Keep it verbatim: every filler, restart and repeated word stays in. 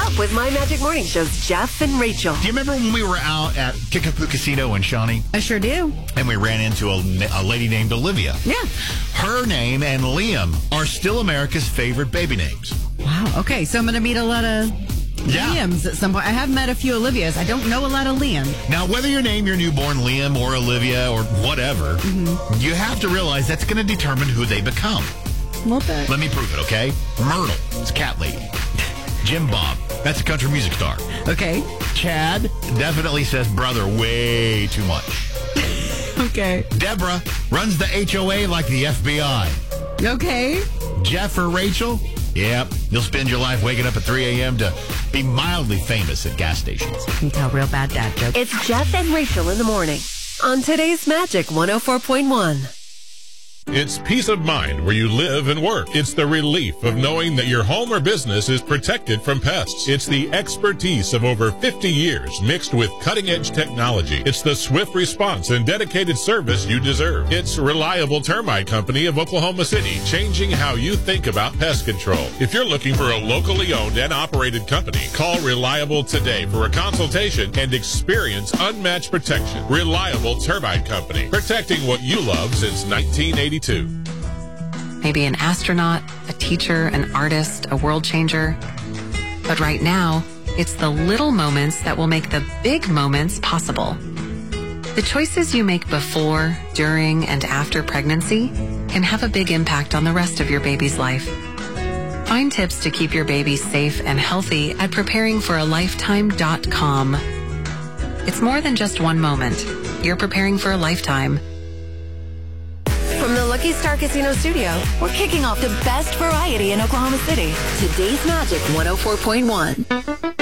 up with My Magic Morning Show's Jeff and Rachel. Do you remember when we were out at Kickapoo Casino in Shawnee? I sure do. And we ran into a, a lady named Olivia. Yeah. Her name and Liam are still America's favorite baby names. Wow. Okay, so I'm going to meet a lot of Yeah. Liams at some point. I have met a few Olivias. I don't know a lot of Liam. Now, whether you name your newborn Liam or Olivia or whatever, mm-hmm. you have to realize that's going to determine who they become. Love that. Let me prove it, okay? Myrtle, it's Cat Lady. Jim Bob, that's a country music star. Okay. Chad definitely says brother way too much. Okay. Deborah runs the H O A like the F B I. Okay. Jeff or Rachel? Yep. You'll spend your life waking up at three a.m. to be mildly famous at gas stations. You can tell real bad dad jokes. It's Jeff and Rachel in the morning on today's Magic one oh four point one. It's peace of mind where you live and work. It's the relief of knowing that your home or business is protected from pests. It's the expertise of over fifty years mixed with cutting-edge technology. It's the swift response and dedicated service you deserve. It's Reliable Termite Company of Oklahoma City, changing how you think about pest control. If you're looking for a locally owned and operated company, call Reliable today for a consultation and experience unmatched protection. Reliable Termite Company, protecting what you love since nineteen eighty-two. Maybe an astronaut, a teacher, an artist, a world changer. But right now, it's the little moments that will make the big moments possible. The choices you make before, during, and after pregnancy can have a big impact on the rest of your baby's life. Find tips to keep your baby safe and healthy at preparing for a lifetime dot com. It's more than just one moment. You're preparing for a lifetime. From the Lucky Star Casino Studio, we're kicking off the best variety in Oklahoma City. Today's Magic one oh four point one.